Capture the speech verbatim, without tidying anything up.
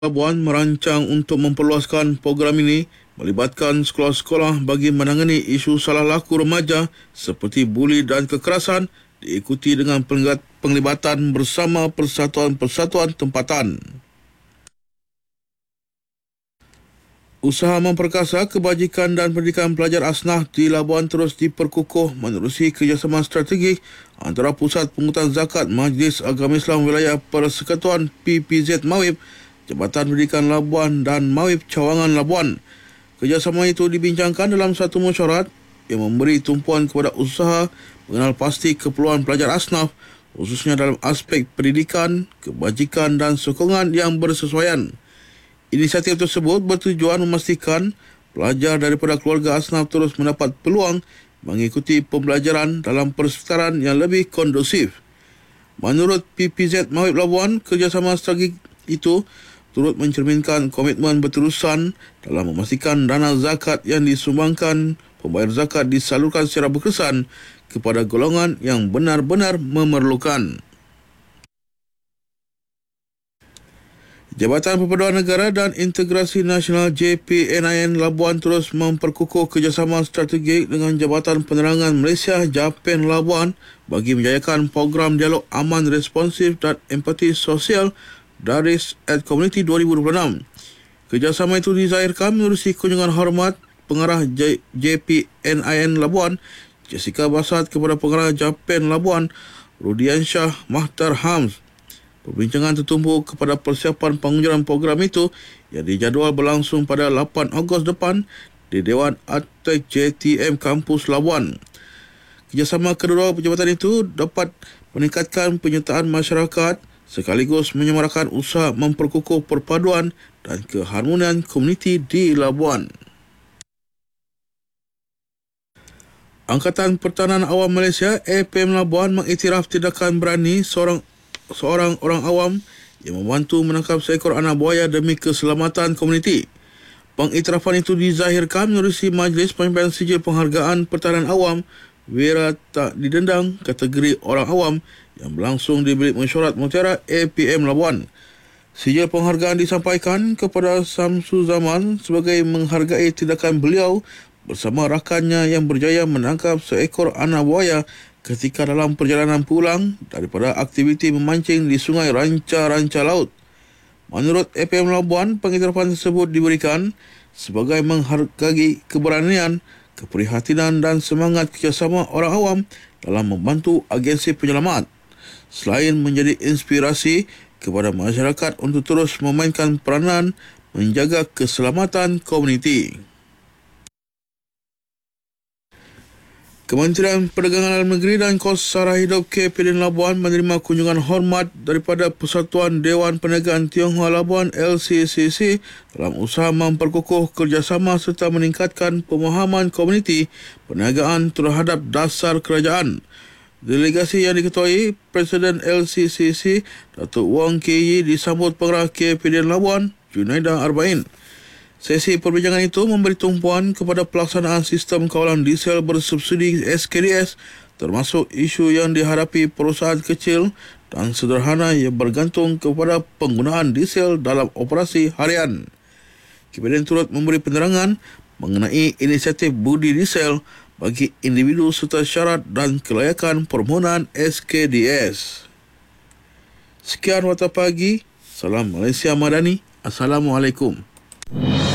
Labuan merancang untuk memperluaskan program ini melibatkan sekolah-sekolah bagi menangani isu salah laku remaja seperti buli dan kekerasan, diikuti dengan penglibatan bersama persatuan-persatuan tempatan. Usaha memperkasa kebajikan dan pendidikan pelajar asnaf di Labuan terus diperkukuh menerusi kerjasama strategik antara Pusat Pungutan Zakat Majlis Agama Islam Wilayah Persekutuan P P Z Mawib, Jabatan Pendidikan Labuan dan Mawib Cawangan Labuan. Kerjasama itu dibincangkan dalam satu mesyuarat yang memberi tumpuan kepada usaha mengenal pasti keperluan pelajar asnaf, khususnya dalam aspek pendidikan, kebajikan dan sokongan yang bersesuaian. Inisiatif tersebut bertujuan memastikan pelajar daripada keluarga asnaf terus mendapat peluang mengikuti pembelajaran dalam persekitaran yang lebih kondusif. Menurut P P Z Mawib Labuan, kerjasama strategik itu turut mencerminkan komitmen berterusan dalam memastikan dana zakat yang disumbangkan pembayar zakat disalurkan secara berkesan kepada golongan yang benar-benar memerlukan. Jabatan Perpaduan Negara dan Integrasi Nasional J P N I N Labuan terus memperkukuh kerjasama strategik dengan Jabatan Penerangan Malaysia Japan Labuan bagi menjayakan program dialog aman, responsif dan empati sosial Daris at Community dua ribu dua puluh enam. Kerjasama itu dizahirkan menerusi kunjungan hormat Pengarah J- JPNIN Labuan, Jessica Basat, kepada Pengarah Japan Labuan, Rudiansyah Mahtar Hams. Perbincangan tertumpu kepada persiapan pengujuran program itu yang dijadual berlangsung pada lapan Ogos depan di Dewan Artek J T M Kampus Labuan. Kerjasama kedua jabatan itu dapat meningkatkan penyertaan masyarakat sekaligus menyemarakan usaha memperkukuh perpaduan dan keharmonian komuniti di Labuan. Angkatan Pertahanan Awam Malaysia A P M Labuan mengiktiraf tindakan berani seorang seorang orang awam yang membantu menangkap seekor anak buaya demi keselamatan komuniti. Pengiktirafan itu dizahirkan menerusi Majlis Penyampaian Sijil Penghargaan Pertahanan Awam Wira Tak Didendang kategori orang awam yang berlangsung di Bilik Mesyuarat Mutiara A P M Labuan. Sijil penghargaan disampaikan kepada Samsu Zaman sebagai menghargai tindakan beliau bersama rakannya yang berjaya menangkap seekor anak buaya ketika dalam perjalanan pulang daripada aktiviti memancing di Sungai Ranca-Ranca Laut. Menurut A P M Labuan, pengiktirafan tersebut diberikan sebagai menghargai keberanian, keprihatinan dan semangat kerjasama orang awam dalam membantu agensi penyelamat, selain menjadi inspirasi kepada masyarakat untuk terus memainkan peranan menjaga keselamatan komuniti. Kementerian Perdagangan Dalam Negeri dan Kos Sara Hidup K P D N Labuan menerima kunjungan hormat daripada Persatuan Dewan Perniagaan Tionghoa Labuan L C C C dalam usaha memperkukuh kerjasama serta meningkatkan pemahaman komuniti perniagaan terhadap dasar kerajaan. Delegasi yang diketuai Presiden L C C C Datuk Wong K Yi disambut Pengarah K P D N Labuan Junaidah Arba'in. Sesi perbincangan itu memberi tumpuan kepada pelaksanaan sistem kawalan diesel bersubsidi S K D S, termasuk isu yang dihadapi perusahaan kecil dan sederhana yang bergantung kepada penggunaan diesel dalam operasi harian. K P D N turut memberi penerangan mengenai inisiatif budi diesel bagi individu serta syarat dan kelayakan permohonan S K D S. Sekian Warta Pagi. Salam Malaysia Madani. Assalamualaikum.